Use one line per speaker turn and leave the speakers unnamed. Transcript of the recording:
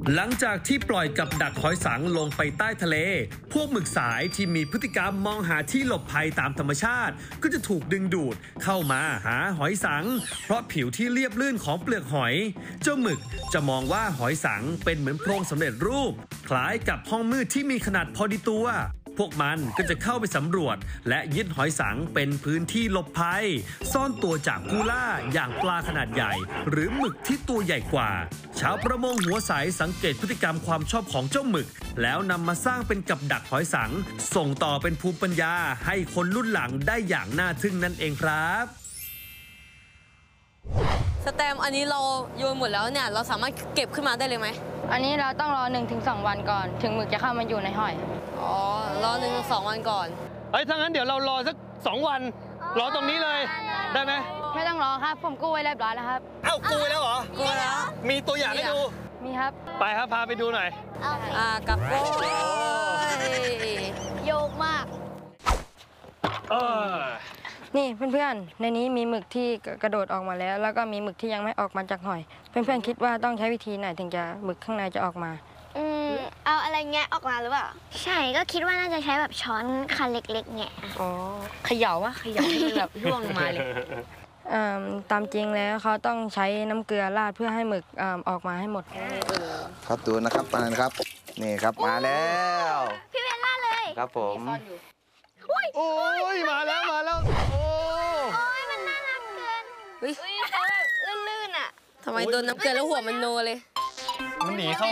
หลังจากที่ปล่อยกับดักหอยสังลงไปใต้ทะเลพวกหมึกสายที่มีพฤติกรรมมองหาที่หลบภัยตามธรรมชาติก็จะถูกดึงดูดเข้ามาหาหอยสังเพราะผิวที่เรียบลื่นของเปลือกหอยเจ้าหมึกจะมองว่าหอยสังเป็นเหมือนโพรงสำเร็จรูปคล้ายกับห้องมืดที่มีขนาดพอดีตัวพวกมันก็จะเข้าไปสำรวจและยึดหอยสังเป็นพื้นที่หลบภัยซ่อนตัวจากผู้ล่าอย่างปลาขนาดใหญ่หรือหมึกที่ตัวใหญ่กว่าชาวประมงหัวใสสังเกตพฤติกรรมความชอบของเจ้าหมึกแล้วนำมาสร้างเป็นกับดักหอยสังส่งต่อเป็นภูมิปัญญาให้คนรุ่นหลังได้อย่างน่าทึ่งนั่นเองครับ
สแตมป์อันนี้เราโยนหมดแล้วเนี่ยเราสามารถเก็บขึ้นมาได้เลยไหม
อันนี้เราต้องรอ 1-2 วันก่อนถึงหมึกจะเข้ามาอยู่ในหอย
อ๋อรอ1-2 วันก่อน
ถ้างั้นเดี๋ยวเรารอสัก2 วันรอตรงนี้เลยได้ไหม
ไม่ต้องรอครับผมกู้ไว้เรียบร้อยแล้วครับ
กู้ไว้แล้วเหรอ
กู้แล้ว
มีตัวอย่างให้ดู
มีครับ
ไปครับพาไปดูหน่อย
กับโก้
โยกมากนี่เพื่อนๆในนี้มีหมึกที่กระโดดออกมาแล้วก็มีหมึกที่ยังไม่ออกมาจากหอยเพื่อนๆคิดว่าต้องใช้วิธีไหนถึงจะหมึกข้างในจะออกมา
เอาอะไรแงะออกมาหรือเปล่าใช่ก็คิดว่าน่าจะใช้แบบช้อนคันเล็กๆแงะ
อ๋อเขย่าวะเขย่าให้มันแบบร่วงมาเลย
ตามจริงแล้วเขาต้องใช้น้ำเกลือราดเพื่อให้หมึกออกมาให้หมด
ครับดูนะครับมานะครับนี่ครับมาแล้ว
พี่เบลล่าเลย
ครับผม
โอ้ยมาแล้วโอ้
ยมันน่ารักเกินเขาแบบลื่นๆอ่ะ
ทำไมโดนน้ำเกลือแล้วหัวมันโนเลย
มันหนีเข้า